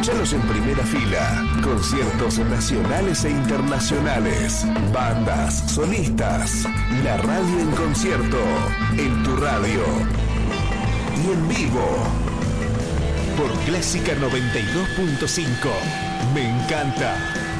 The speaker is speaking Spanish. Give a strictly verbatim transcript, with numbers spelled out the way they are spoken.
Escuchalos en primera fila. Conciertos nacionales e internacionales. Bandas, solistas. La radio en concierto. En tu radio. Y en vivo. Por Clásica noventa y dos punto cinco. Me encanta.